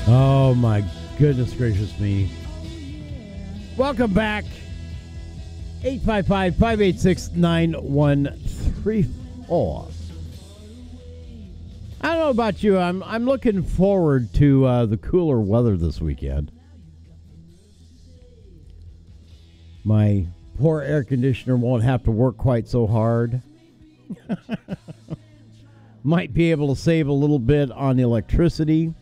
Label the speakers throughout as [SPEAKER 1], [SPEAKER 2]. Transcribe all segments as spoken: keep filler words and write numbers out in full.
[SPEAKER 1] Oh, my goodness gracious me. Welcome back. eight five five, five eight six, nine one three four. I don't know about you. I'm I'm looking forward to uh, the cooler weather this weekend. My poor air conditioner won't have to work quite so hard. Might be able to save a little bit on electricity.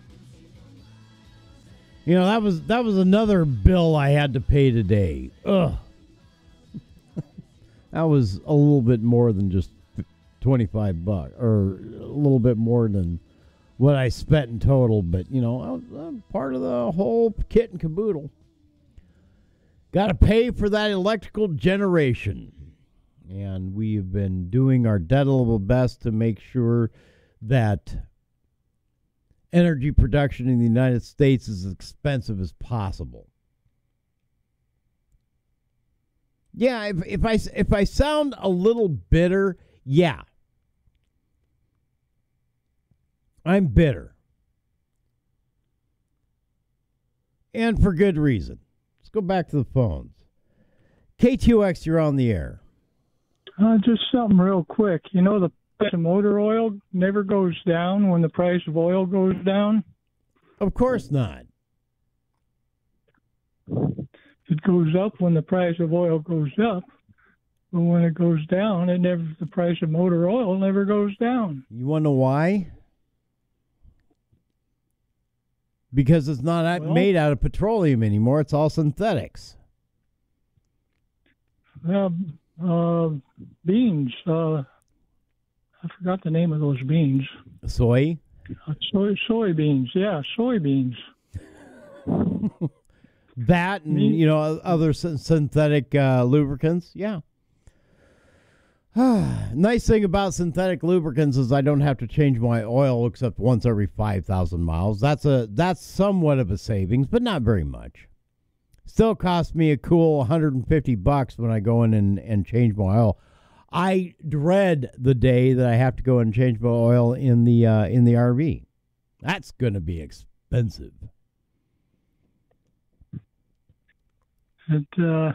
[SPEAKER 1] You know, that was that was another bill I had to pay today. Ugh. That was a little bit more than just twenty-five bucks, or a little bit more than what I spent in total. But, you know, I was I'm part of the whole kit and caboodle. Got to pay for that electrical generation. And we've been doing our dead-level best to make sure that energy production in the United States is as expensive as possible. Yeah, if, if I if I sound a little bitter, yeah, I'm bitter, and for good reason. Let's go back to the phones. K T O X, you're on the air.
[SPEAKER 2] Uh, just something real quick. You know, the price of motor oil never goes down when the price of oil goes down?
[SPEAKER 1] Of course not.
[SPEAKER 2] It goes up when the price of oil goes up, but when it goes down, it never. The price of motor oil never goes down.
[SPEAKER 1] You want to know why? Because it's not out-
[SPEAKER 2] Well-
[SPEAKER 1] made out of petroleum anymore. It's all synthetics.
[SPEAKER 2] Uh, uh, beans. Uh, I forgot the name of those beans.
[SPEAKER 1] Soy?
[SPEAKER 2] Uh, soy soybeans. Yeah, soybeans.
[SPEAKER 1] That and,
[SPEAKER 2] Me-
[SPEAKER 1] you know, other syn- synthetic uh, lubricants. Yeah. Nice thing about synthetic lubricants is I don't have to change my oil except once every five thousand miles. That's a that's somewhat of a savings, but not very much. Still costs me a cool one hundred fifty bucks when I go in and, and change my oil. I dread the day that I have to go and change my oil in the uh, in the R V. That's going to be expensive.
[SPEAKER 2] It, uh,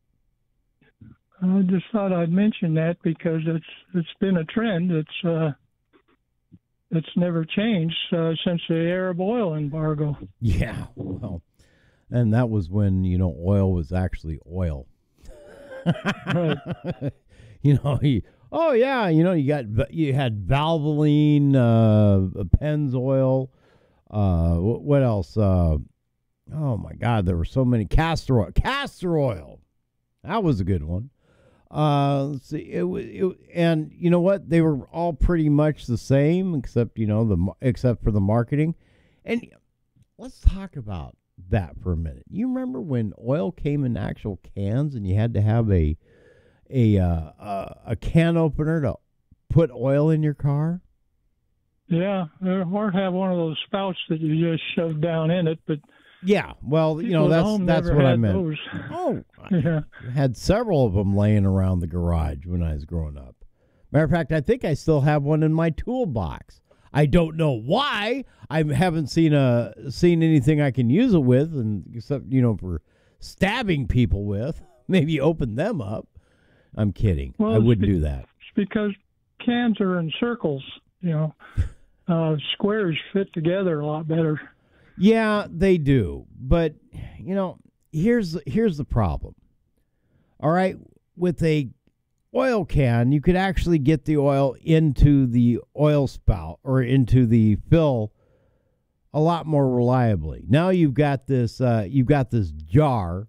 [SPEAKER 2] I just thought I'd mention that because it's it's been a trend. It's uh, it's never changed uh, since the Arab oil embargo.
[SPEAKER 1] Yeah, well, and that was when, you know, oil was actually oil.
[SPEAKER 2] Right.
[SPEAKER 1] You know, you, oh yeah, you know, you got you had Valvoline, uh, Pennzoil, uh, what, what else? Uh, oh my God, there were so many. Castor oil, castor oil, that was a good one. Uh, let's see, it was, it, and you know what? They were all pretty much the same, except you know the except for the marketing. And let's talk about that for a minute. You remember when oil came in actual cans, and you had to have a a uh, uh, a can opener to put oil in your car?
[SPEAKER 2] Yeah, or have one of those spouts that you just shove down in it. But
[SPEAKER 1] Yeah, well, you know,
[SPEAKER 2] people at
[SPEAKER 1] that's
[SPEAKER 2] home
[SPEAKER 1] that's
[SPEAKER 2] never
[SPEAKER 1] what I
[SPEAKER 2] had
[SPEAKER 1] meant.
[SPEAKER 2] those.
[SPEAKER 1] Oh,
[SPEAKER 2] Yeah.
[SPEAKER 1] I had several of them laying around the garage when I was growing up. Matter of fact, I think I still have one in my toolbox. I don't know why. I haven't seen a seen anything I can use it with, and except you know for stabbing people with. Maybe open them up. I'm kidding.
[SPEAKER 2] Well,
[SPEAKER 1] I wouldn't
[SPEAKER 2] it's
[SPEAKER 1] do that.
[SPEAKER 2] It's because cans are in circles. You know, uh, squares fit together a lot better.
[SPEAKER 1] Yeah, they do. But, you know, here's here's the problem. All right, with a oil can, you could actually get the oil into the oil spout or into the fill a lot more reliably. Now you've got this uh, you've got this jar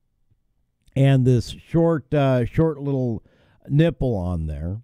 [SPEAKER 1] and this short uh, short little nipple on there.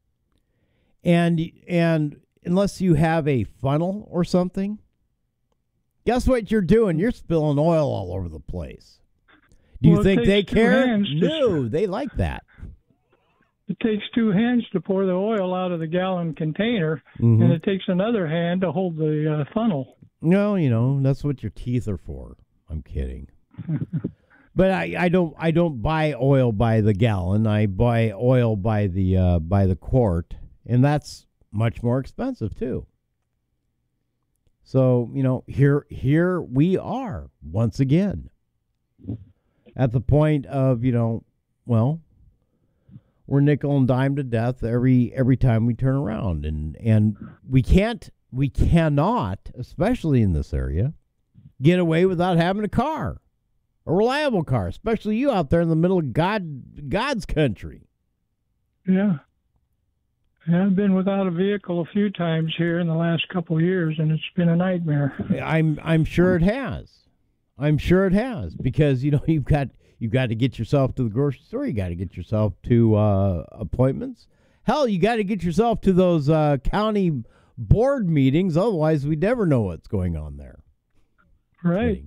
[SPEAKER 1] And and unless you have a funnel or something, guess what you're doing? You're spilling oil all over the place. Do you
[SPEAKER 2] Well, it
[SPEAKER 1] think they
[SPEAKER 2] takes two
[SPEAKER 1] care?
[SPEAKER 2] hands to-
[SPEAKER 1] No, they like that.
[SPEAKER 2] It takes two hands to pour the oil out of the gallon container,
[SPEAKER 1] Mhm.
[SPEAKER 2] and it takes another hand to hold the uh, funnel.
[SPEAKER 1] No, you know, that's what your teeth are for. I'm kidding. But I, I don't I don't buy oil by the gallon. I buy oil by the uh, by the quart, and that's much more expensive too. So, you know, here here we are once again at the point of, you know, well, we're nickel and dime to death every every time we turn around, and and we can't we cannot, especially in this area, get away without having a car, a reliable car, especially you out there in the middle of God God's country.
[SPEAKER 2] Yeah. Yeah, I've been without a vehicle a few times here in the last couple of years, and it's been a nightmare.
[SPEAKER 1] I'm I'm sure it has. I'm sure it has, because you know you've got you've got to get yourself to the grocery store. You got to get yourself to uh, appointments. Hell, you got to get yourself to those uh, county board meetings. Otherwise, we never know what's going on there.
[SPEAKER 2] Right.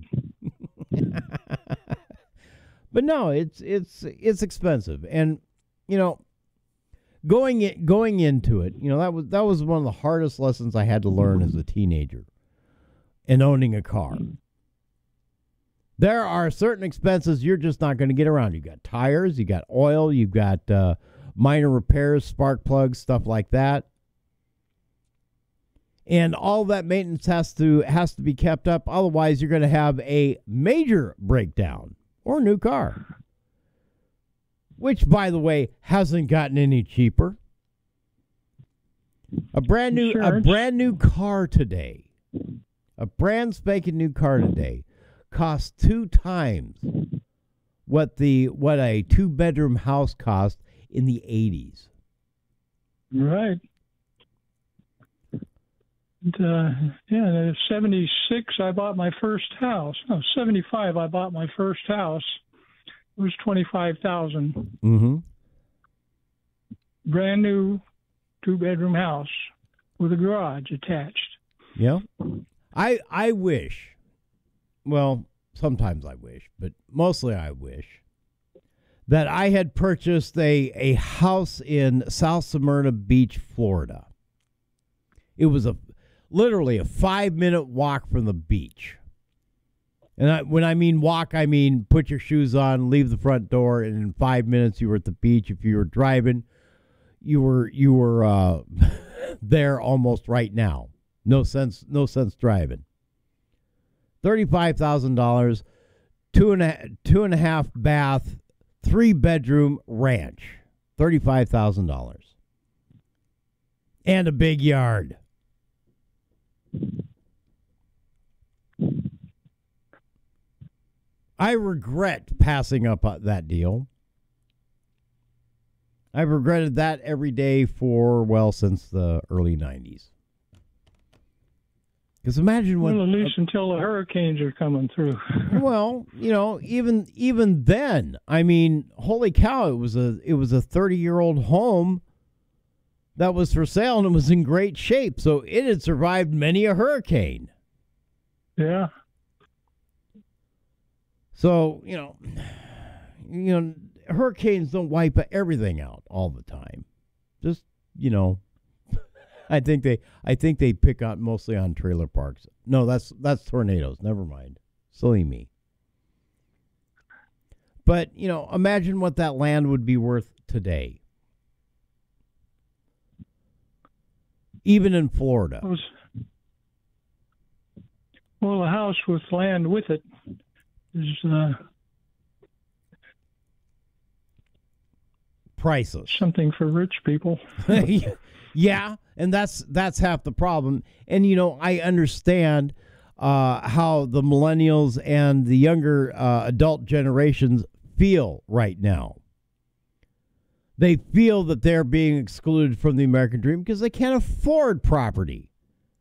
[SPEAKER 1] But no, it's it's it's expensive, and you know. Going it, going into it, you know, that was that was one of the hardest lessons I had to learn as a teenager in owning a car. There are certain expenses you're just not going to get around. You got tires, you got oil, you've got uh, minor repairs, spark plugs, stuff like that, and all that maintenance has to has to be kept up. Otherwise, you're going to have a major breakdown or new car. Which, by the way, hasn't gotten any cheaper. A brand new, a brand new car today, a brand spanking new car today, costs two times what the what a two bedroom house cost in the eighties.
[SPEAKER 2] Right. And, uh, yeah, in seventy-six, I bought my first house. No, seventy-five, I bought my first house. It was twenty-five thousand dollars.
[SPEAKER 1] Mm-hmm.
[SPEAKER 2] Brand new two-bedroom house with a garage attached.
[SPEAKER 1] Yeah. I I wish, well, sometimes I wish, but mostly I wish, that I had purchased a, a house in South Smyrna Beach, Florida. It was a literally a five-minute walk from the beach. And I, when I mean walk, I mean put your shoes on, leave the front door, and in five minutes you were at the beach. If you were driving, you were you were uh, there almost right now. No sense, no sense driving. Thirty-five thousand dollars, two and a two and a half bath, three bedroom ranch. Thirty-five thousand dollars, and a big yard. I regret passing up that deal. I've regretted that every day for, well, since the early nineties. Because imagine what...
[SPEAKER 2] Well, at least uh, until the hurricanes are coming through.
[SPEAKER 1] Well, you know, even even then, I mean, holy cow, it was a it was a thirty-year-old home that was for sale, and it was in great shape. So it had survived many a hurricane.
[SPEAKER 2] Yeah.
[SPEAKER 1] So, you know, you know, hurricanes don't wipe everything out all the time. Just, you know, I think they I think they pick out mostly on trailer parks. No, that's that's tornadoes. Never mind. Silly me. But, you know, imagine what that land would be worth today. Even in Florida.
[SPEAKER 2] Well, a house with land with it is uh,
[SPEAKER 1] priceless.
[SPEAKER 2] Something for rich people.
[SPEAKER 1] Yeah, and that's that's half the problem. And you know, I understand uh, how the millennials and the younger uh, adult generations feel right now. They feel that they're being excluded from the American dream because they can't afford property.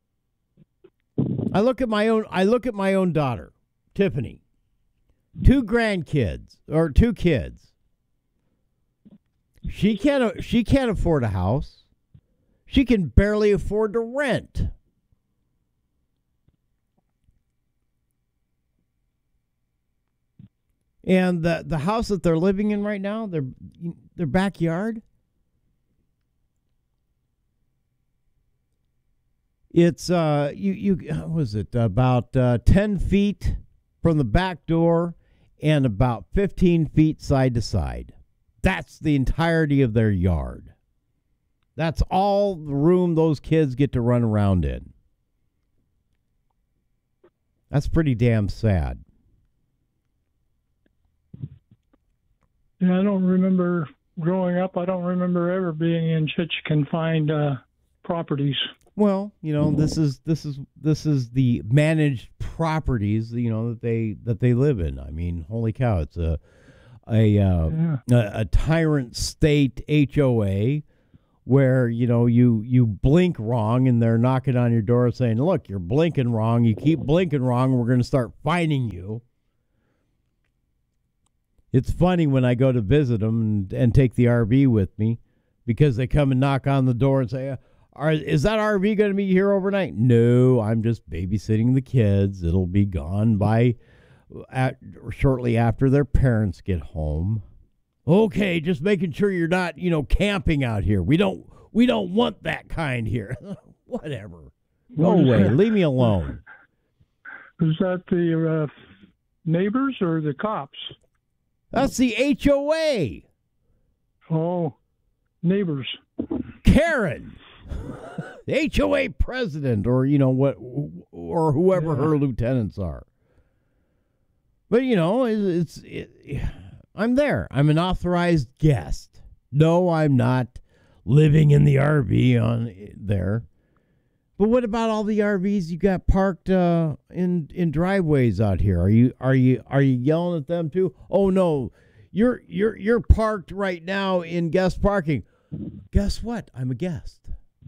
[SPEAKER 1] I look at my own I look at my own daughter, Tiffany. Two grandkids or two kids. She can't she can't afford a house. She can barely afford to rent. And the the house that they're living in right now, their their backyard, it's uh you you what was it about uh, ten feet from the back door and about fifteen feet side to side. That's the entirety of their yard. That's all the room those kids get to run around in. That's pretty damn sad.
[SPEAKER 2] Yeah, I don't remember growing up. I don't remember ever being in such confined uh, properties.
[SPEAKER 1] Well, you know, this is this is this is the managed properties, you know, that they that they live in. I mean, holy cow, it's a a uh,
[SPEAKER 2] Yeah.
[SPEAKER 1] a, a tyrant state H O A where, you know, you you blink wrong and they're knocking on your door saying, "Look, you're blinking wrong. You keep blinking wrong, we're going to start fining you." It's funny when I go to visit them and, and take the R V with me, because they come and knock on the door and say, Are, is that R V going to be here overnight? No, I'm just babysitting the kids. It'll be gone by at, shortly after their parents get home. Okay, just making sure you're not, you know, camping out here. We don't we don't want that kind here. Whatever. Go away. Leave me alone.
[SPEAKER 2] Is that the uh, neighbors or the cops?
[SPEAKER 1] That's the H O A.
[SPEAKER 2] Oh, neighbors.
[SPEAKER 1] Karen. The H O A president, or, you know, what, or whoever
[SPEAKER 2] Yeah.
[SPEAKER 1] her lieutenants are. But, you know, it's, it's it, I'm there. I'm an authorized guest. No, I'm not living in the R V on there. But what about all the R Vs you got parked uh, in in driveways out here? Are you are you are you yelling at them too? Oh no, you're you're you're parked right now in guest parking. Guess what? I'm a guest.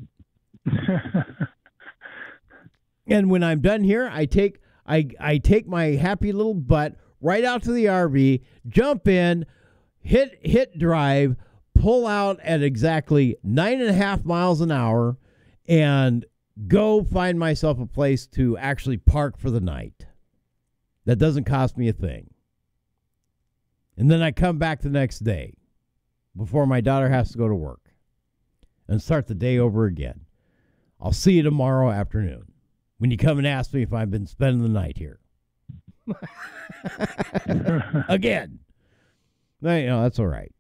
[SPEAKER 1] And when I'm done here, I take I I take my happy little butt right out to the R V, jump in, hit hit drive, pull out at exactly nine and a half miles an hour, and go find myself a place to actually park for the night. That doesn't cost me a thing. And then I come back the next day before my daughter has to go to work and start the day over again. I'll see you tomorrow afternoon when you come and ask me if I've been spending the night here. Again. No, you know, that's all right.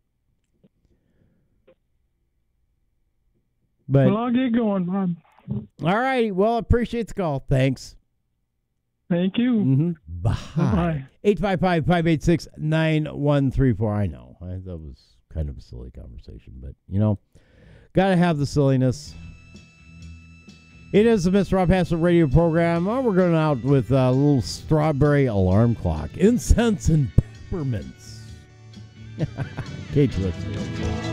[SPEAKER 1] But
[SPEAKER 2] Well, I'll get going, Bob.
[SPEAKER 1] all right. Well, appreciate the call. Thanks.
[SPEAKER 2] Thank you.
[SPEAKER 1] Mm-hmm. Bye.
[SPEAKER 2] Bye-bye.
[SPEAKER 1] eight five five, five eight six, nine one three four. I know. I, that was kind of a silly conversation, but, you know, got to have the silliness. It is the Mister Rob Hassett radio program. Oh, we're going out with a little strawberry alarm clock, incense and peppermints. Kate, listen.